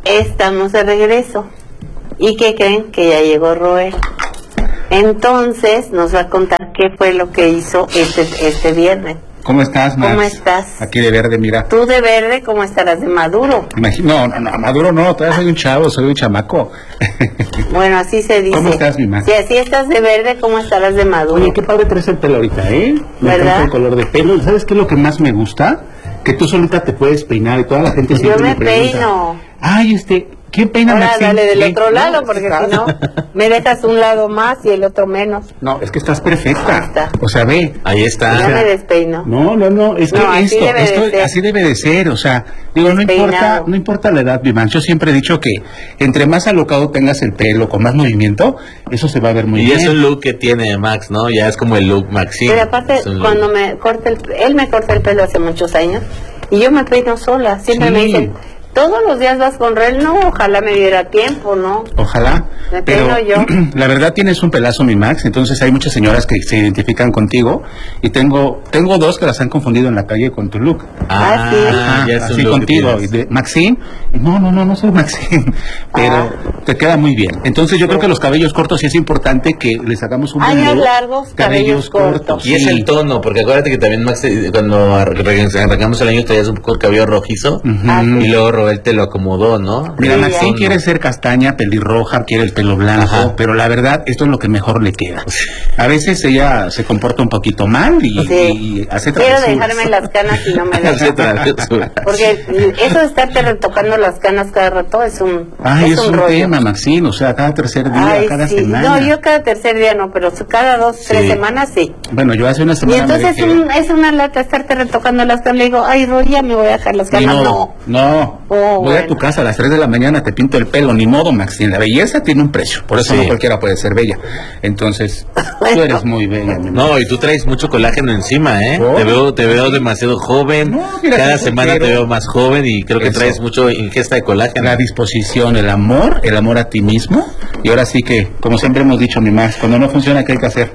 Estamos de regreso. ¿Y qué creen? Que ya llegó Roel. Entonces nos va a contar qué fue lo que hizo este viernes. ¿Cómo estás, Max? ¿Cómo estás? Aquí de verde, mira. Tú de verde, ¿cómo estarás de maduro? No, maduro no, todavía soy un chavo, soy un chamaco. Bueno, así se dice. ¿Cómo estás, mi Max? Si así estás de verde, ¿cómo estarás de maduro? Oye, qué padre traes el pelo ahorita, ¿eh? Me encanta el color de pelo. ¿Sabes qué es lo que más me gusta? Que tú solita te puedes peinar y toda la gente siempre Yo me pregunta, peino. ay, ¿quién peina Ahora Maxine? dale del otro lado, porque si no, me dejas un lado más y el otro menos. No, es que estás perfecta. Ahí está. O sea, ve. Ahí está. Ya me despeino. No, es que así esto debe de ser. así debe de ser, o sea, digo, Despeinado. no importa la edad, mi man. Yo siempre he dicho que entre más alocado tengas el pelo, con más movimiento, eso se va a ver muy Y bien. es un look que tiene Max, ¿no? Ya es como el look Maxine. Pero aparte, Es un cuando look. me corta él me corta el pelo hace muchos años y yo me peino sola. Siempre Sí. me dicen, todos los días vas con Roel. No, ojalá me diera tiempo, ¿no? Ojalá. Me Pero peino yo. la verdad tienes un pelazo, mi Max, entonces hay muchas señoras que se identifican contigo y tengo dos que las han confundido en la calle con tu look. Ah, sí. Ajá, ya es un así look que contigo. tienes. Y de Maxine, no soy Maxine, pero te queda muy bien. Entonces yo creo que los cabellos cortos sí es importante que les hagamos un buen Años look. largos, cabellos cortos. Y es sí. el tono, porque acuérdate que también Max, cuando arrancamos el año traías un poco el cabello rojizo Ujú. y luego Roel te lo acomodó, ¿no? Mira, Sí, Maxine ya. quiere ser castaña, pelirroja, quiere el pelo blanco, Ajá. pero la verdad, esto es lo que mejor le queda. A veces ella se comporta un poquito mal y, Sí. y hace Quiero travesuras. dejarme las canas y no me Hace dejan. travesura. Porque eso de estarte retocando las canas cada rato es un Ay, es un rollo. tema, Maxine, o sea, cada tercer día, Ay, cada sí. semana. No, yo cada tercer día no, pero cada 2, 3 semanas sí. Bueno, yo hace una Y semana entonces me dije, es una lata estarte retocando las canas. Le digo, ay, Roy, ya me voy a dejar las canas. No. Oh, voy a bueno. tu casa a las 3 de la mañana, te pinto el pelo, ni modo, Maxine, la belleza tiene un precio, por eso Sí. no cualquiera puede ser bella. Entonces, tú eres muy bella, mi amor. No, y tú traes mucho colágeno encima, ¿eh? ¿Oh? Te veo demasiado joven. No, mira, Cada eso semana quiero. te veo más joven y creo que Eso. traes mucho ingesta de colágeno. La disposición, el amor a ti mismo, y ahora sí que, como siempre hemos dicho, mi Max, cuando no funciona, ¿qué hay que hacer?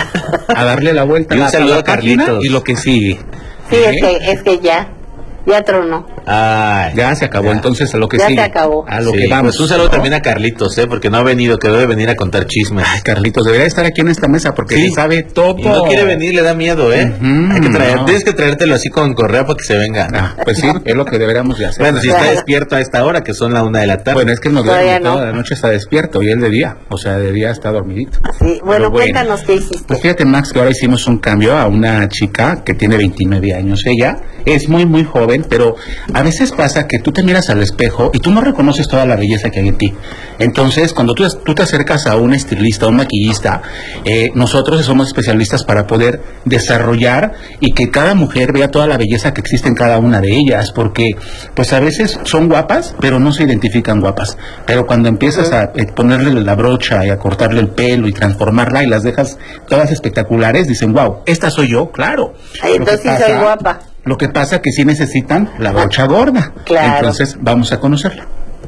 A darle la vuelta Y un a la saludo a página Carlitos. y lo que sigue. Sí, ¿Eh? es que ya tronó. Ay, Ya se acabó, ya. entonces a lo que Ya sigue. se acabó. A lo Sí, que vamos. pues un saludo ¿no? también a Carlitos, porque no ha venido, que debe venir a contar chismes. Ay, Carlitos, debería estar aquí en esta mesa porque Sí. él sabe todo. Y no quiere venir, le da miedo, ¿eh? Ujú, Hay que traer, no. tienes que traértelo así con correa para que se venga. Ah, pues sí, es lo que deberíamos de hacer. Bueno, si está despierto a esta hora, que son la 1 de la tarde. Bueno, es que no duerme Todavía no. toda la noche, está despierto y él de día, o sea, de día está dormidito. Sí, bueno, Pero cuéntanos qué hiciste. Pues fíjate, Max, que ahora hicimos un cambio a una chica que tiene 29 años. Ella es muy joven, pero a veces pasa que tú te miras al espejo y tú no reconoces toda la belleza que hay en ti. Entonces, cuando tú te acercas a un estilista, a un maquillista, nosotros somos especialistas para poder desarrollar y que cada mujer vea toda la belleza que existe en cada una de ellas, porque pues a veces son guapas, pero no se identifican guapas. Pero cuando empiezas a ponerle la brocha y a cortarle el pelo y transformarla y las dejas todas espectaculares, dicen, wow, esta soy yo, claro. Ay, Lo que entonces sí soy guapa. Lo que pasa que sí necesitan la brocha gorda. Claro. Entonces vamos a conocerla.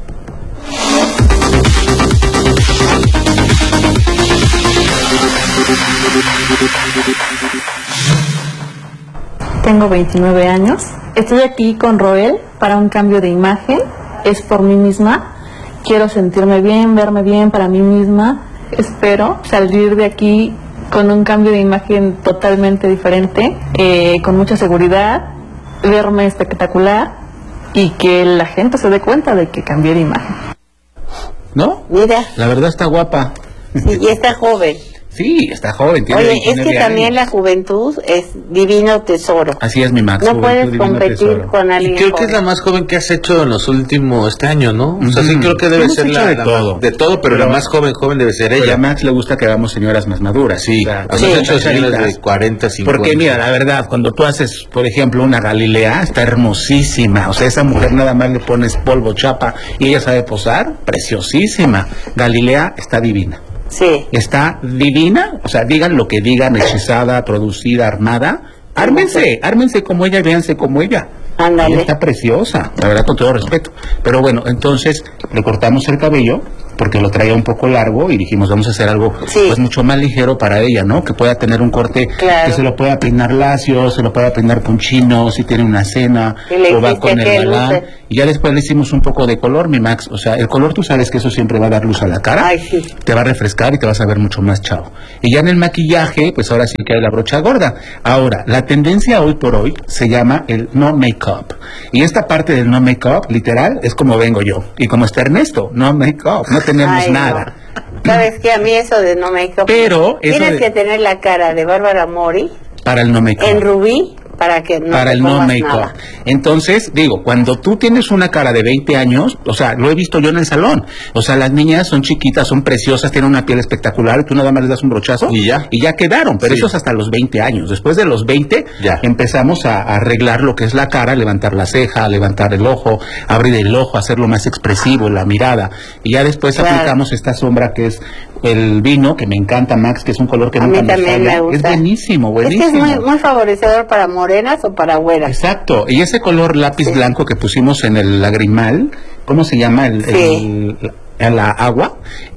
Tengo 29 años. Estoy aquí con Roel para un cambio de imagen. Es por mí misma. Quiero sentirme bien, verme bien para mí misma. Espero salir de aquí con un cambio de imagen totalmente diferente, con mucha seguridad, verme espectacular y que la gente se dé cuenta de que cambié de imagen. ¿No? Mira, La verdad está guapa. y está joven. Sí, está joven, tiene Oye, es 29 que también años. la juventud es divino tesoro. Así es, mi Max. No juventud, puedes divino competir tesoro. con Y alguien creo que es la joven. más joven que has hecho en los últimos, este año, ¿no? O sea, sí Ujú. creo que debe Hemos ser hecho la, de la todo. más, de todo, pero la más joven debe ser Pero a ella. Max le gusta que hagamos señoras más maduras. Sí, o sea, has Sí. hecho señoras de charitas. 40, 50. Porque mira, la verdad, cuando tú haces, por ejemplo, una Galilea, está hermosísima. O sea, esa mujer nada más le pones polvo, chapa y ella sabe posar, preciosísima. Galilea está divina. Sí. Está divina, o sea, digan lo que digan, hechizada, producida, armada. Ármense como ella, véanse como ella. Ándale. Ella está preciosa, la verdad, con todo respeto. Pero bueno, entonces le cortamos el cabello porque lo traía un poco largo y dijimos, vamos a hacer algo pues mucho más ligero para ella, ¿no? Que pueda tener un corte, que se lo pueda peinar lacio, se lo pueda peinar con chino, si tiene una cena, o va con el galán. Y ya después le hicimos un poco de color, mi Max. O sea, el color tú sabes que eso siempre va a dar luz a la cara. Ay, sí. Te va a refrescar y te vas a ver mucho más chavo. Y ya en el maquillaje, pues ahora sí que hay la brocha gorda. Ahora, la tendencia hoy por hoy se llama el no make-up. Y esta parte del no make-up, literal, es como vengo yo. Y como está Ernesto, no make-up, no tenemos nada. No. ¿Sabes qué? A mí eso de no make-up. Pero tienes que tener la cara de Bárbara Mori. Para el no make-up. En rubí. Para que no para el no make-up. Entonces, digo, cuando tú tienes una cara de 20 años, o sea, lo he visto yo en el salón, o sea, las niñas son chiquitas, son preciosas, tienen una piel espectacular, y tú nada más les das un brochazo y ya quedaron, pero eso es hasta los 20 años. Después de los 20, empezamos a arreglar lo que es la cara, levantar la ceja, levantar el ojo, abrir el ojo, hacerlo más expresivo, la mirada, y ya después aplicamos esta sombra que es el vino, que me encanta, Max, que es un color que nunca nos falla. Es buenísimo, buenísimo. Es que es muy favorecedor para morenas o para güeras. Exacto, y ese color lápiz blanco que pusimos en el lagrimal, ¿cómo se llama? En la agua,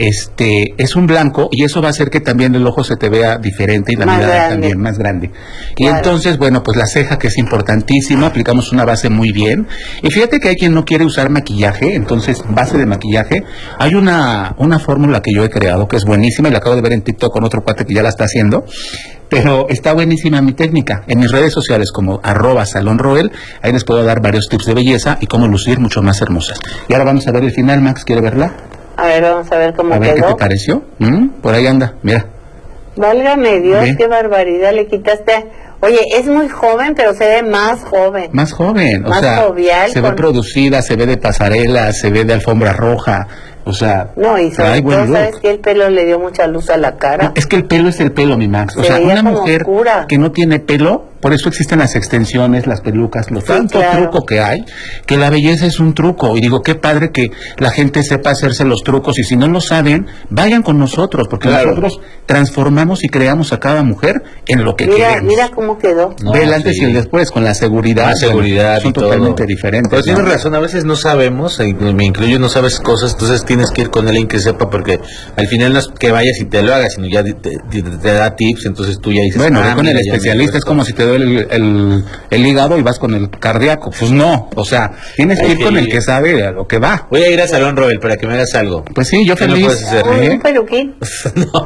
es un blanco, y eso va a hacer que también el ojo se te vea diferente y la mirada también más grande. Y entonces, bueno, pues la ceja, que es importantísima, aplicamos una base muy bien. Y fíjate que hay quien no quiere usar maquillaje, entonces base de maquillaje. Hay una fórmula que yo he creado que es buenísima, y la acabo de ver en TikTok con otro cuate que ya la está haciendo. Pero está buenísima mi técnica. En mis redes sociales como @salonroel, ahí les puedo dar varios tips de belleza y cómo lucir mucho más hermosas. Y ahora vamos a ver el final, Max, ¿quiere verla? A ver, vamos a ver cómo quedó. A ver qué te pareció. Por ahí anda, mira. Válgame Dios, qué barbaridad, le quitaste. Oye, es muy joven, pero se ve más joven. Más joven, más jovial. Se ve producida, se ve de pasarela, se ve de alfombra roja. O sea, no, y sobre todo, ¿sabes que el pelo le dio mucha luz a la cara? No, es que el pelo es el pelo, mi Max. O sea, una mujer que no tiene pelo, por eso existen las extensiones, las pelucas, tanto truco que hay, que la belleza es un truco. Y digo, qué padre que la gente sepa hacerse los trucos, y si no lo saben, vayan con nosotros, porque nosotros transformamos y creamos a cada mujer en lo que queremos. Mira cómo quedó. Ve el antes y el después, con la seguridad. La seguridad son totalmente diferentes. Pero tienes razón, a veces no sabemos, me incluyo, no sabes cosas, entonces tienes que ir con alguien que sepa, porque al final no es que vayas y te lo hagas, sino ya te da tips, entonces tú ya dices... Bueno, con el especialista es como si te duele el hígado y vas con el cardíaco. Pues no, o sea, tienes que ir con el que sabe a lo que va. Voy a ir a Salón Roel para que me hagas algo. Pues sí, yo feliz. ¿Qué puedes hacer? Un peluquín. No.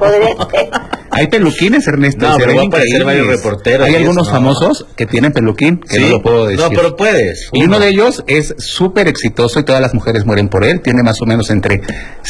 Hay peluquines, Ernesto. No, pero van a aparecer varios reporteros. Hay algunos famosos que tienen peluquín, que no lo puedo decir. No, pero puedes. Y uno de ellos es súper exitoso y todas las mujeres mueren por él. Tiene más o menos entre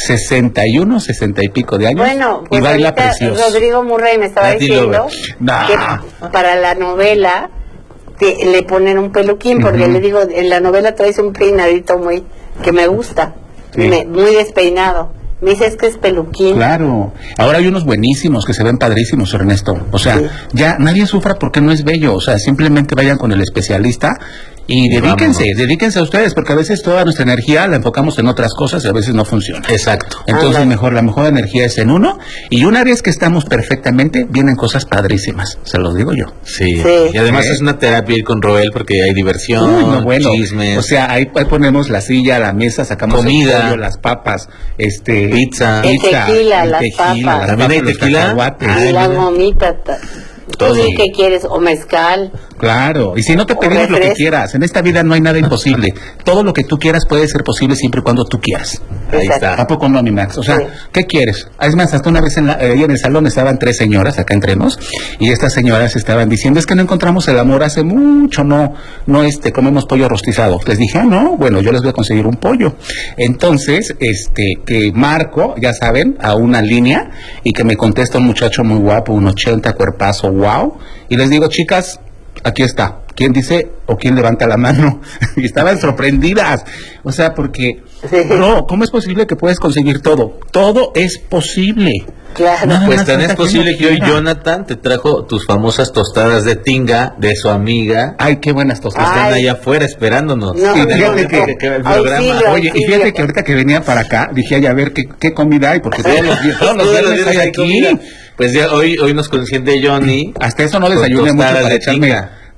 61, 60 y pico de años. Bueno, pues y baila precioso. Rodrigo Murray me estaba diciendo que para la novela le ponen un peluquín, porque le digo, en la novela traes un peinadito que me gusta, muy despeinado. Me dice, es que es peluquín. Claro. Ahora hay unos buenísimos que se ven padrísimos, Ernesto. O sea, ya nadie sufra porque no es bello. O sea, simplemente vayan con el especialista y dedíquense a ustedes, porque a veces toda nuestra energía la enfocamos en otras cosas y a veces no funciona. Exacto. Entonces la mejor energía es en uno, y una vez que estamos perfectamente, vienen cosas padrísimas, se los digo yo. Sí. Y además es una terapia ir con Roel, porque hay diversión, chismes. O sea, ahí ponemos la silla, la mesa, sacamos comida, el pollo, las papas, pizza, el tequila, las papas. También hay tequila. Y las gomitas. Todo. ¿Tú qué quieres? ¿O mezcal? Claro, y si no te pedimos lo que quieras, en esta vida no hay nada imposible. Todo lo que tú quieras puede ser posible siempre y cuando tú quieras. Ahí está. Tampoco no, mi Max. O sea, ¿qué quieres? Es más, hasta una vez en el salón estaban 3 señoras acá entre nos, y estas señoras estaban diciendo, es que no encontramos el amor hace mucho, no comemos pollo rostizado. Les dije, no, bueno, yo les voy a conseguir un pollo. Entonces, que marco, ya saben, a una línea, y que me contesta un muchacho muy guapo, un 80, cuerpazo, wow, y les digo, chicas, aquí está, ¿quién dice o quién levanta la mano? Y estaban sorprendidas, o sea, porque no, ¿cómo es posible que puedes conseguir todo? Todo es posible. Claro. Pues tan es posible que hoy Jonathan te trajo tus famosas tostadas de tinga de su amiga. Ay, qué buenas tostadas. Están allá afuera esperándonos. Fíjate que el programa. Oye, y fíjate que ahorita que venía para acá, dije, ay, a ver qué comida hay, porque todos los días hay aquí. Pues ya hoy nos consiente Johnny. Hasta eso no desayuné mucho para echarme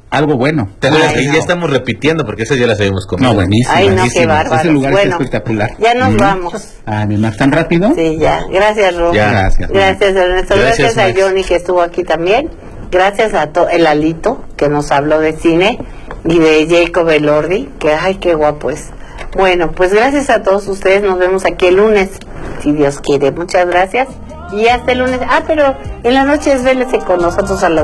algo bueno. Ya estamos repitiendo porque esas ya las habíamos comido. No, buenísimo. Ay, no, qué bárbaro. Ese lugar bueno, es espectacular. Ya nos vamos. Ah, mi Max, ¿tan rápido? Sí, ya. Gracias, Ro. Gracias. Gracias, Ernesto. Gracias a Max. Johnny, que estuvo aquí también. Gracias a el Alito, que nos habló de cine. Y de Jacob Elordi, que ay, qué guapo es. Bueno, pues gracias a todos ustedes. Nos vemos aquí el lunes, si Dios quiere. Muchas gracias. Y hasta el lunes. Pero en la noche desvélese con nosotros a las